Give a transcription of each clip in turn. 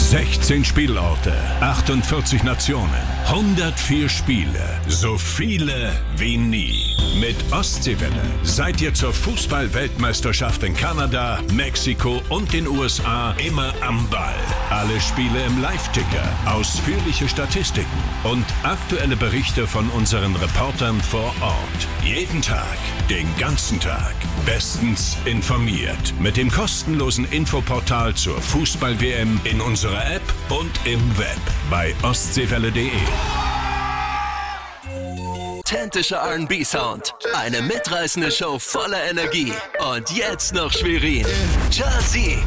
16 Spielorte, 48 Nationen, 104 Spiele, so viele wie nie. Mit Ostseewelle seid ihr zur Fußball-Weltmeisterschaft in Kanada, Mexiko und den USA immer am Ball. Alle Spiele im Live-Ticker, ausführliche Statistiken und aktuelle Berichte von unseren Reportern vor Ort. Jeden Tag, den ganzen Tag, bestens informiert. Mit dem kostenlosen Infoportal zur Fußball-WM in unserer App und im Web bei ostseewelle.de. Authentischer R&B-Sound, eine mitreißende Show voller Energie. Und jetzt noch Schwerin. Jazik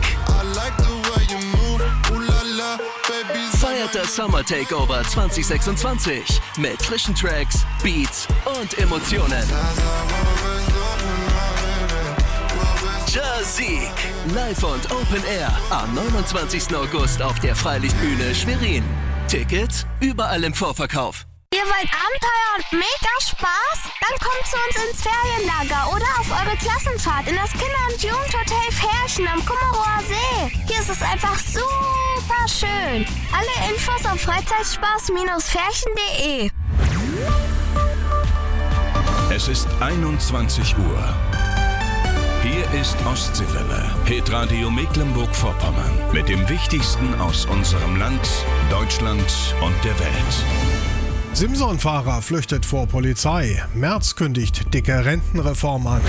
feiert das Summer Takeover 2026 mit frischen Tracks, Beats und Emotionen. Jazik, live und Open Air am 29. August auf der Freilichtbühne Schwerin. Tickets überall im Vorverkauf. Ihr wollt Abenteuer und mega Spaß? Dann kommt zu uns ins Ferienlager oder auf eure Klassenfahrt in das Kinder- und Jugendhotel Ferchen am Kummerower See. Hier ist es einfach super schön. Alle Infos auf Freizeitspaß-ferchen.de. Es ist 21 Uhr. Hier ist Ostseewelle, Hitradio Mecklenburg-Vorpommern mit dem Wichtigsten aus unserem Land, Deutschland und der Welt. Simson-Fahrer flüchtet vor Polizei. Merz kündigt dicke Rentenreform an.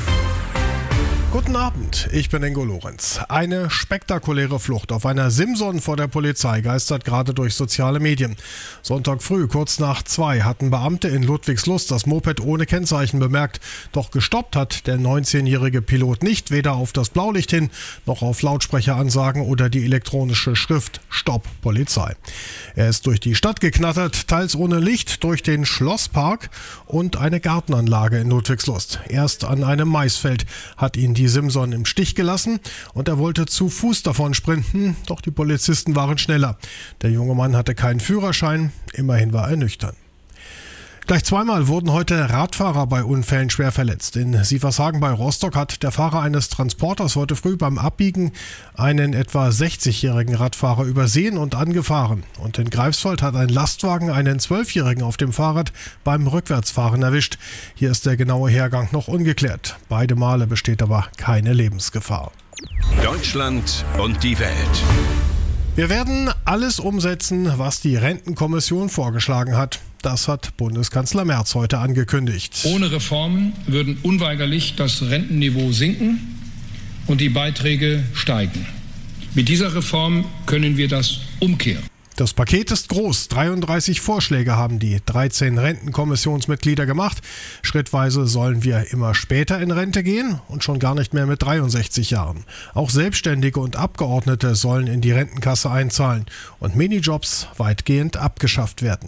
Guten Abend, ich bin Ingo Lorenz. Eine spektakuläre Flucht auf einer Simson vor der Polizei geistert gerade durch soziale Medien. Sonntag früh, kurz nach 2, hatten Beamte in Ludwigslust das Moped ohne Kennzeichen bemerkt. Doch gestoppt hat der 19-jährige Pilot nicht, weder auf das Blaulicht hin, noch auf Lautsprecheransagen oder die elektronische Schrift Stopp Polizei. Er ist durch die Stadt geknattert, teils ohne Licht, durch den Schlosspark und eine Gartenanlage in Ludwigslust. Erst an einem Maisfeld hat ihn die Simson im Stich gelassen und er wollte zu Fuß davon sprinten, doch die Polizisten waren schneller. Der junge Mann hatte keinen Führerschein, immerhin war er nüchtern. Gleich zweimal wurden heute Radfahrer bei Unfällen schwer verletzt. In Sievershagen bei Rostock hat der Fahrer eines Transporters heute früh beim Abbiegen einen etwa 60-jährigen Radfahrer übersehen und angefahren. Und in Greifswald hat ein Lastwagen einen 12-jährigen auf dem Fahrrad beim Rückwärtsfahren erwischt. Hier ist der genaue Hergang noch ungeklärt. Beide Male besteht aber keine Lebensgefahr. Deutschland und die Welt. Wir werden alles umsetzen, was die Rentenkommission vorgeschlagen hat. Das hat Bundeskanzler Merz heute angekündigt. Ohne Reformen würden unweigerlich das Rentenniveau sinken und die Beiträge steigen. Mit dieser Reform können wir das umkehren. Das Paket ist groß. 33 Vorschläge haben die 13 Rentenkommissionsmitglieder gemacht. Schrittweise sollen wir immer später in Rente gehen und schon gar nicht mehr mit 63 Jahren. Auch Selbstständige und Abgeordnete sollen in die Rentenkasse einzahlen und Minijobs weitgehend abgeschafft werden.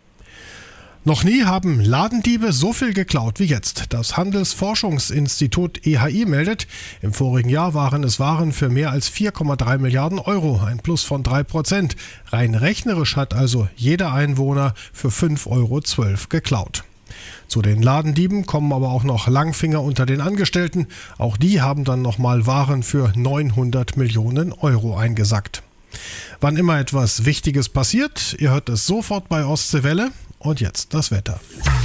Noch nie haben Ladendiebe so viel geklaut wie jetzt. Das Handelsforschungsinstitut EHI meldet, im vorigen Jahr waren es Waren für mehr als 4,3 Milliarden Euro, ein Plus von 3%. Rein rechnerisch hat also jeder Einwohner für 5,12 Euro geklaut. Zu den Ladendieben kommen aber auch noch Langfinger unter den Angestellten. Auch die haben dann nochmal Waren für 900 Millionen Euro eingesackt. Wann immer etwas Wichtiges passiert, ihr hört es sofort bei Ostseewelle. Und jetzt das Wetter.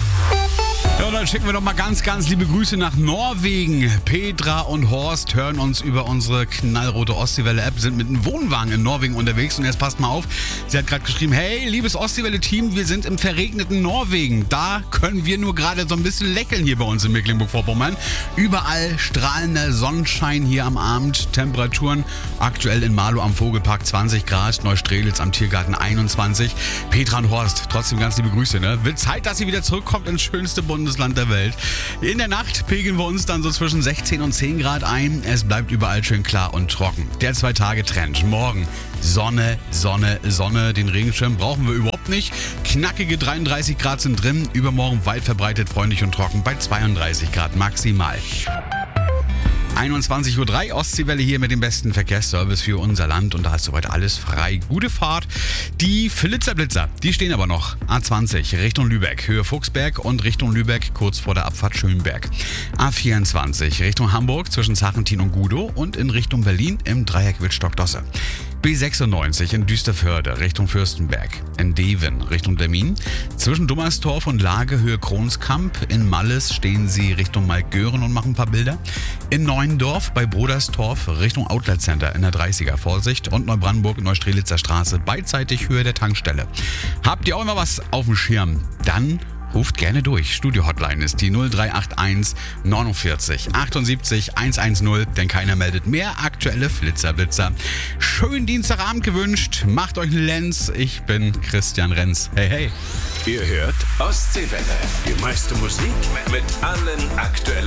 Ja, dann schicken wir doch mal ganz, ganz liebe Grüße nach Norwegen. Petra und Horst hören uns über unsere knallrote Ostseewelle-App, sind mit einem Wohnwagen in Norwegen unterwegs. Und jetzt passt mal auf, sie hat gerade geschrieben, hey, liebes Ostseewelle-Team, wir sind im verregneten Norwegen. Da können wir nur gerade so ein bisschen lächeln hier bei uns in Mecklenburg-Vorpommern. Überall strahlender Sonnenschein hier am Abend. Temperaturen aktuell in Marlow am Vogelpark 20 Grad, Neustrelitz am Tiergarten 21. Petra und Horst, trotzdem ganz liebe Grüße. Ne? Wird Zeit, dass ihr wieder zurückkommt ins schönste Bundesland der Welt. In der Nacht pegeln wir uns dann so zwischen 16 und 10 Grad ein. Es bleibt überall schön klar und trocken. Der 2-Tage-Trend. Morgen Sonne, Sonne, Sonne. Den Regenschirm brauchen wir überhaupt nicht. Knackige 33 Grad sind drin. Übermorgen weit verbreitet, freundlich und trocken bei 32 Grad maximal. 21.03 Uhr, Ostseewelle hier mit dem besten Verkehrsservice für unser Land und da ist soweit alles frei. Gute Fahrt. Die Flitzer-Blitzer, die stehen aber noch. A20 Richtung Lübeck, Höhe Fuchsberg und Richtung Lübeck kurz vor der Abfahrt Schönberg. A24 Richtung Hamburg zwischen Sachentin und Gudow und in Richtung Berlin im Dreieck Wittstock-Dosse. B96 in Düsterförde Richtung Fürstenberg, in Deven Richtung Demmin, zwischen Dummerstorf und Lagehöhe Kronskamp, in Malles stehen Sie Richtung Malkgören und machen ein paar Bilder, in Neuendorf bei Broderstorf Richtung Outlet Center in der 30er, Vorsicht, und Neubrandenburg Neustrelitzer Straße beidseitig Höhe der Tankstelle. Habt ihr auch immer was auf dem Schirm? Dann ruft gerne durch. Studio-Hotline ist die 0381 49 78 110, denn keiner meldet mehr. Aktuelle Flitzerblitzer. Schönen Dienstagabend gewünscht. Macht euch einen Lenz. Ich bin Christian Renz. Hey, hey. Ihr hört Ostseewelle. Die meiste Musik mit allen aktuellen